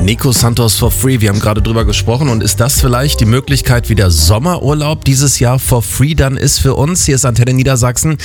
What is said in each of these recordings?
Nico Santos for free. Wir haben gerade drüber gesprochen und ist das vielleicht die Möglichkeit, wie der Sommerurlaub dieses Jahr for free dann ist für uns? Hier ist Antenne Niedersachsen,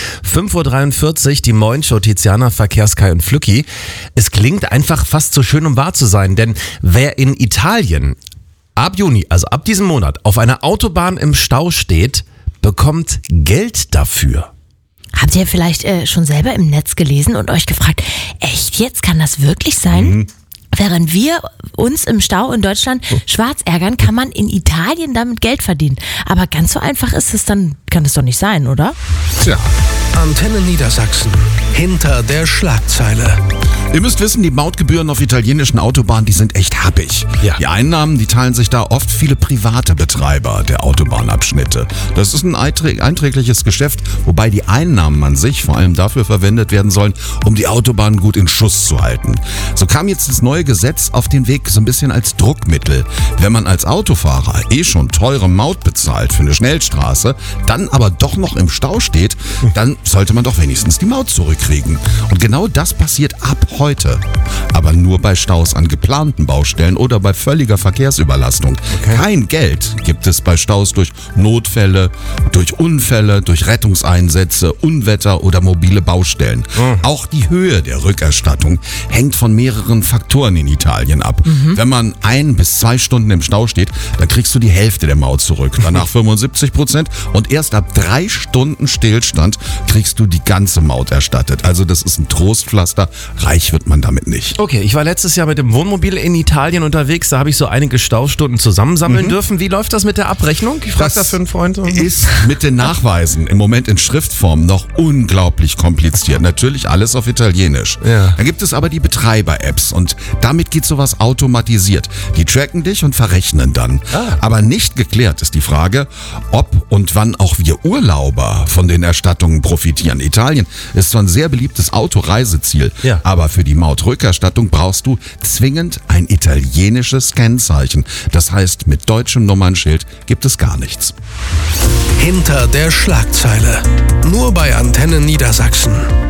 5.43 Uhr, die Morning-Show Tiziana, Verkehrskai und Flücki. Es klingt einfach fast zu schön, um wahr zu sein, denn wer in Italien ab Juni, also ab diesem Monat, auf einer Autobahn im Stau steht, bekommt Geld dafür. Habt ihr vielleicht schon selber im Netz gelesen und euch gefragt, echt jetzt, kann das wirklich sein? Während wir uns im Stau in Deutschland schwarz ärgern, kann man in Italien damit Geld verdienen. Aber ganz so einfach ist es dann, kann es doch nicht sein, oder? Tja, Antenne Niedersachsen, hinter der Schlagzeile. Ihr müsst wissen, die Mautgebühren auf italienischen Autobahnen, die sind echt happig. Ja. Die Einnahmen, die teilen sich da oft viele private Betreiber der Autobahnabschnitte. Das ist ein einträgliches Geschäft, wobei die Einnahmen an sich vor allem dafür verwendet werden sollen, um die Autobahnen gut in Schuss zu halten. So kam jetzt das neue Gesetz auf den Weg so ein bisschen als Druckmittel. Wenn man als Autofahrer schon teure Maut bezahlt für eine Schnellstraße, dann aber doch noch im Stau steht, dann sollte man doch wenigstens die Maut zurückkriegen. Und genau das passiert ab heute. Aber nur bei Staus an geplanten Baustellen oder bei völliger Verkehrsüberlastung. Okay. Kein Geld gibt es bei Staus durch Notfälle, durch Unfälle, durch Rettungseinsätze, Unwetter oder mobile Baustellen. Auch die Höhe der Rückerstattung hängt von mehreren Faktoren in Italien ab. Wenn man 1 bis 2 Stunden im Stau steht, dann kriegst du die Hälfte der Maut zurück. Danach 75% und erst ab 3 Stunden Stillstand kriegst du die ganze Maut erstattet. Also das ist ein Trostpflaster. Reich wird man damit nicht. Okay, ich war letztes Jahr mit dem Wohnmobil in Italien unterwegs, da habe ich so einige Staustunden zusammensammeln dürfen. Wie läuft das mit der Abrechnung? Ich frage da für einen Freund. Ist mit den Nachweisen im Moment in Schriftform noch unglaublich kompliziert. Natürlich alles auf Italienisch. Ja. Dann gibt es aber die Betreiber-Apps und damit geht sowas automatisiert. Die tracken dich und verrechnen dann. Aber nicht geklärt ist die Frage, ob und wann auch wir Urlauber von den Erstattungen profitieren. Italien ist zwar ein sehr beliebtes Autoreiseziel, Ja. aber für die Mautrückerstattung brauchst du zwingend ein italienisches Kennzeichen. Das heißt, mit deutschem Nummernschild gibt es gar nichts. Hinter der Schlagzeile. Nur bei Antenne Niedersachsen.